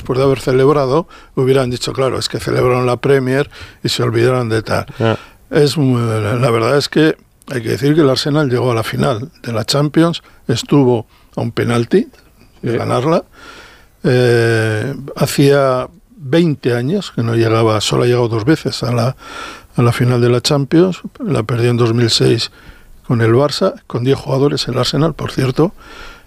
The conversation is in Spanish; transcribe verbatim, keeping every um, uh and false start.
después de haber celebrado, hubieran dicho, claro, es que celebraron la Premier y se olvidaron de tal. Yeah. Es, la verdad es que hay que decir que el Arsenal llegó a la final de la Champions, estuvo a un penalti de yeah. ganarla. Eh, hacía veinte años que no llegaba, solo ha llegado dos veces a la, a la final de la Champions, la perdió en dos mil seis con el Barça, con diez jugadores el Arsenal, por cierto,